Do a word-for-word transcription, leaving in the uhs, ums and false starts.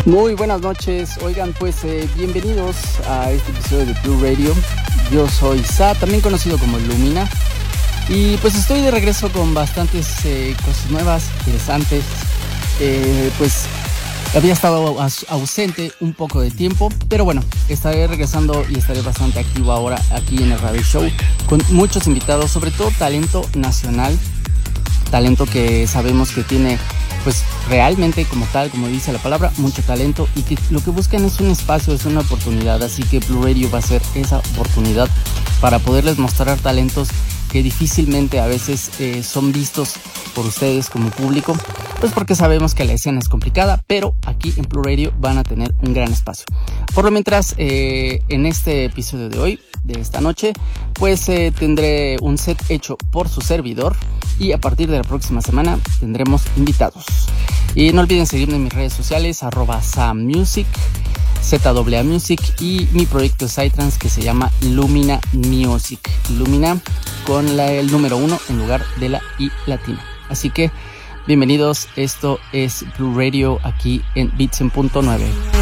Muy buenas noches, oigan pues eh, bienvenidos a este episodio de Blue Radio. Yo soy Sa, también conocido como Lumina, y pues estoy de regreso con bastantes eh, cosas nuevas, interesantes. eh, pues había estado aus- ausente un poco de tiempo, pero bueno, estaré regresando y estaré bastante activo ahora aquí en el Radio Show con muchos invitados, sobre todo talento nacional, talento que sabemos que tiene pues realmente, como tal, como dice la palabra, mucho talento, y que lo que buscan es un espacio, es una oportunidad. Así que Blue Radio va a ser esa oportunidad para poderles mostrar talentos que difícilmente a veces eh, son vistos por ustedes como público, pues porque sabemos que la escena es complicada, pero aquí en Blue Radio van a tener un gran espacio. Por lo mientras, eh, en este episodio de hoy, de esta noche, pues eh, tendré un set hecho por su servidor, y a partir de la próxima semana tendremos invitados. Y no olviden seguirme en mis redes sociales, arroba samusic, Z A A Music, y mi proyecto Psytrance que se llama Lumina Music. Lumina con la, el número uno en lugar de la I latina. Así que bienvenidos, esto es Blue Radio aquí en Beats en punto nueve.